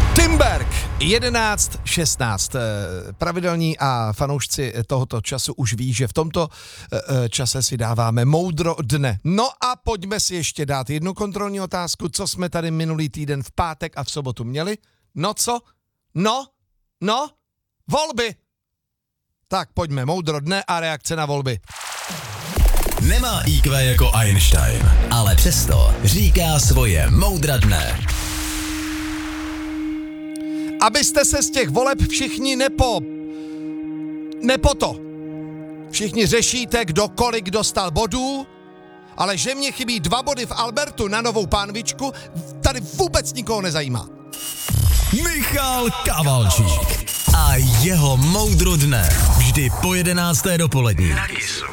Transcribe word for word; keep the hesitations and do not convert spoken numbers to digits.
Timberg, jedenáct šestnáct. Pravidelní a fanoušci tohoto času už ví, že v tomto čase si dáváme moudro dne. No a pojďme si ještě dát jednu kontrolní otázku, co jsme tady minulý týden v pátek a v sobotu měli. No co? No? No? Volby! Tak pojďme, moudro dne a reakce na volby. Nemá í kvé jako Einstein, ale přesto říká svoje moudra dne. Abyste se z těch voleb všichni nepo... Nepoto. Všichni řešíte, kdo kolik dostal bodů, ale že mě chybí dva body v Albertu na Novou Pánvičku, tady vůbec nikoho nezajímá. Michal Kavalčík a jeho moudro dne. Vždy po jedenácté dopolední.